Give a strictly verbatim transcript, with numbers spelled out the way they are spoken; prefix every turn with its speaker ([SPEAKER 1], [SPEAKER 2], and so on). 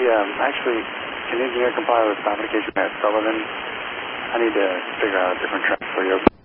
[SPEAKER 1] Yeah, actually, can the engineer comply with application at Sullivan? I need to figure out a different track for you.